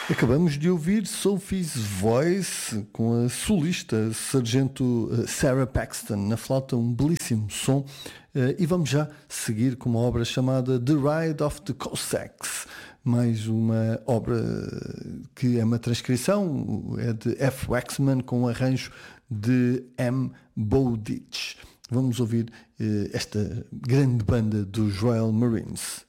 Acabamos de ouvir Sophie's Voice com a solista Sargento Sarah Paxton na flauta, um belíssimo som. E vamos já seguir com uma obra chamada The Ride of the Cossacks, mais uma obra que é uma transcrição, é de F. Waxman com um arranjo de M. Bowditch. Vamos ouvir esta grande banda dos Royal Marines.